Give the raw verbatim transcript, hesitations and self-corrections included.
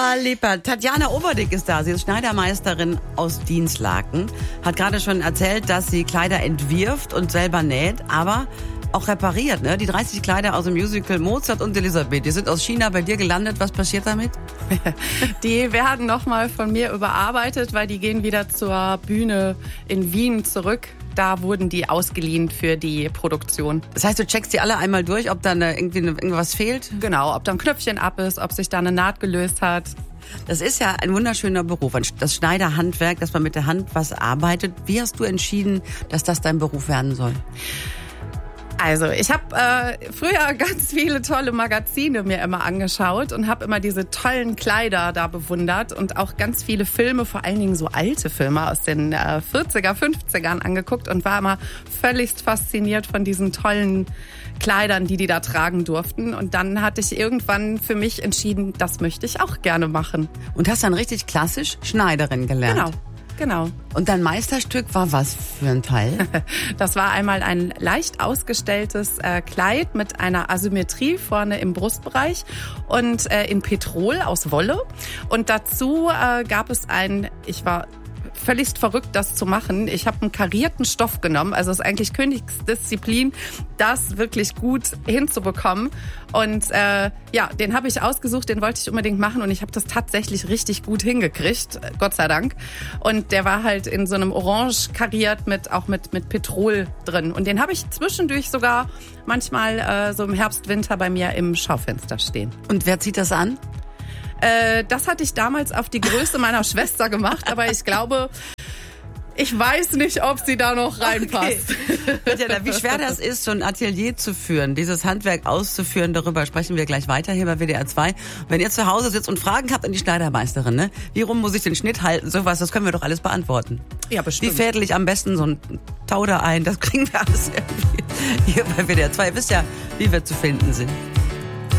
Lieber. Tatjana Overdick ist da. Sie ist Schneidermeisterin aus Dinslaken. Hat gerade schon erzählt, dass sie Kleider entwirft und selber näht, aber auch repariert. Ne? Die dreißig Kleider aus dem Musical Mozart und Elisabeth, die sind aus China bei dir gelandet. Was passiert damit? Die werden nochmal von mir überarbeitet, weil die gehen wieder zur Bühne in Wien zurück. Da wurden die ausgeliehen für die Produktion. Das heißt, du checkst die alle einmal durch, ob da irgendwie irgendwas fehlt? Genau, ob da ein Knöpfchen ab ist, ob sich da eine Naht gelöst hat. Das ist ja ein wunderschöner Beruf, das Schneiderhandwerk, dass man mit der Hand was arbeitet. Wie hast du entschieden, dass das dein Beruf werden soll? Also ich habe äh, früher ganz viele tolle Magazine mir immer angeschaut und habe immer diese tollen Kleider da bewundert und auch ganz viele Filme, vor allen Dingen so alte Filme aus den äh, vierziger, fünfzigern angeguckt und war immer völligst fasziniert von diesen tollen Kleidern, die die da tragen durften. Und dann hatte ich irgendwann für mich entschieden, das möchte ich auch gerne machen. Und hast dann richtig klassisch Schneiderin gelernt? Genau. Genau. Und dein Meisterstück war was für ein Teil? Das war einmal ein leicht ausgestelltes äh, Kleid mit einer Asymmetrie vorne im Brustbereich und äh, in Petrol aus Wolle. Und dazu äh, gab es ein, ich war völligst verrückt, das zu machen. Ich habe einen karierten Stoff genommen, also es ist eigentlich Königsdisziplin, das wirklich gut hinzubekommen. Und äh, ja, den habe ich ausgesucht, den wollte ich unbedingt machen und ich habe das tatsächlich richtig gut hingekriegt, Gott sei Dank. Und der war halt in so einem Orange kariert mit auch mit mit Petrol drin. Und den habe ich zwischendurch sogar manchmal äh, so im Herbst, Winter bei mir im Schaufenster stehen. Und wer zieht das an? Äh, das hatte ich damals auf die Größe meiner Schwester gemacht, aber ich glaube, ich weiß nicht, ob sie da noch reinpasst. Okay. Wie schwer das ist, so ein Atelier zu führen, dieses Handwerk auszuführen, darüber sprechen wir gleich weiter hier bei W D R zwei. Wenn ihr zu Hause sitzt und Fragen habt an die Schneidermeisterin, ne? Wie rum muss ich den Schnitt halten, sowas, das können wir doch alles beantworten. Ja, bestimmt. Wie fädel ich am besten so ein Tauder ein, das kriegen wir alles irgendwie hier bei W D R zwei. Ihr wisst ja, wie wir zu finden sind.